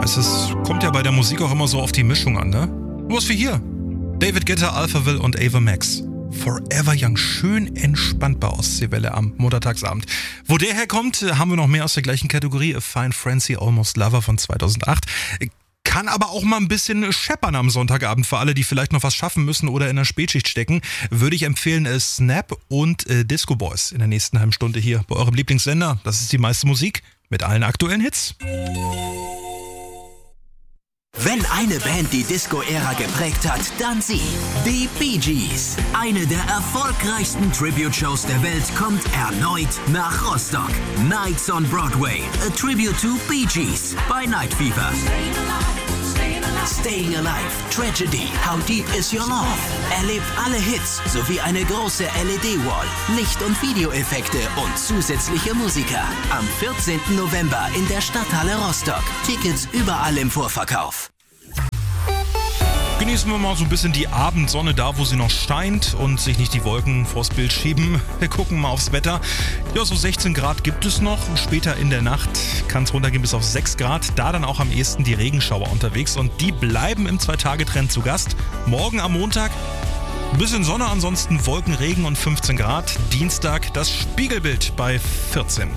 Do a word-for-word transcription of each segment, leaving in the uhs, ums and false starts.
weiß, es kommt ja bei der Musik auch immer so auf die Mischung an, ne? Was wie hier. David Guetta, Alphaville und Ava Max. Forever Young, schön entspannt bei Ostseewelle am Muttertagsabend. Wo der herkommt, haben wir noch mehr aus der gleichen Kategorie. A Fine Frenzy, Almost Lover von zweitausendacht. Kann aber auch mal ein bisschen scheppern am Sonntagabend für alle, die vielleicht noch was schaffen müssen oder in der Spätschicht stecken. Würde ich empfehlen, äh, Snap und äh, Disco Boys in der nächsten halben Stunde hier bei eurem Lieblingssender. Das ist die meiste Musik mit allen aktuellen Hits. Wenn eine Band die Disco-Ära geprägt hat, dann sie. Die Bee Gees. Eine der erfolgreichsten Tribute-Shows der Welt kommt erneut nach Rostock. Nights on Broadway. A Tribute to Bee Gees bei Night Fever. Staying Alive, Tragedy, How Deep Is Your Love? Erlebt alle Hits sowie eine große L E D-Wall, Licht- und Videoeffekte und zusätzliche Musiker. Am vierzehnten November in der Stadthalle Rostock. Tickets überall im Vorverkauf. Genießen wir mal so ein bisschen die Abendsonne da, wo sie noch scheint und sich nicht die Wolken vors Bild schieben. Wir gucken mal aufs Wetter. Ja, so sechzehn Grad gibt es noch. Später in der Nacht kann es runtergehen bis auf sechs Grad. Da dann auch am ehesten die Regenschauer unterwegs und die bleiben im Zwei-Tage-Trend zu Gast. Morgen am Montag ein bisschen Sonne, ansonsten Wolken, Regen und fünfzehn Grad. Dienstag das Spiegelbild bei vierzehn.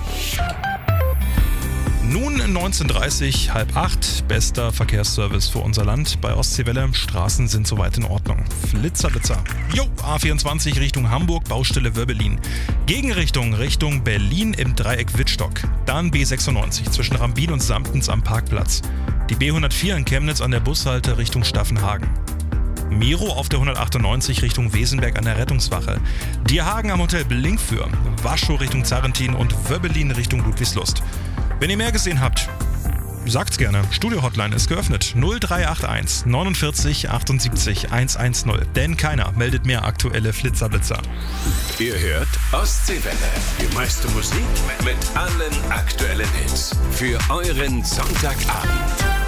Nun neunzehn Uhr dreißig, halb acht, bester Verkehrsservice für unser Land bei Ostseewelle. Straßen sind soweit in Ordnung. Flitzer, Blitzer. Jo, A vierundzwanzig Richtung Hamburg, Baustelle Wöbbelin. Gegenrichtung Richtung Berlin im Dreieck Wittstock. Dann B sechsundneunzig zwischen Rambin und Samtens am Parkplatz. Die B hundertvier in Chemnitz an der Bushalte Richtung Staffenhagen. Miro auf der hundertachtundneunzig Richtung Wesenberg an der Rettungswache. Dierhagen am Hotel Blinkfür. Waschow Richtung Zarrentin und Wöbbelin Richtung Ludwigslust. Wenn ihr mehr gesehen habt, sagt's gerne. Studio-Hotline ist geöffnet. null drei acht eins neunundvierzig achtundsiebzig hundertzehn. Denn keiner meldet mehr aktuelle Flitzerblitzer. Ihr hört Ostseewelle. Die meiste Musik mit allen aktuellen Hits. Für euren Sonntagabend.